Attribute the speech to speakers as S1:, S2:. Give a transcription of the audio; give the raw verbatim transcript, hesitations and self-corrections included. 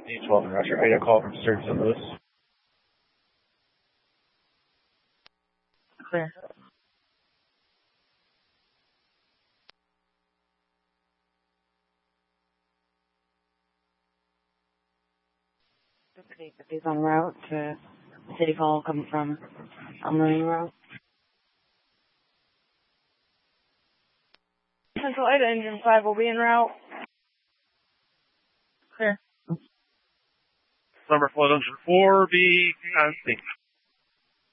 S1: D twelve and Roger. I got a call from Sturgis Saint Louis.
S2: Clear. He's on route to City Hall coming from on the main route. Central eight, engine five will be en route. Clear.
S1: Number flight engine four, be, uh,